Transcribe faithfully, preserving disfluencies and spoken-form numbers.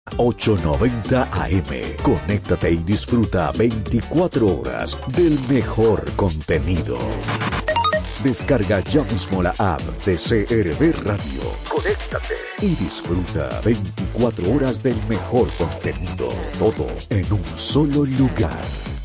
ochocientos noventa A M. Conéctate y disfruta veinticuatro horas del mejor contenido. Descarga ya mismo la app de C R V Radio. Conéctate y disfruta veinticuatro horas del mejor contenido. Todo en un solo lugar.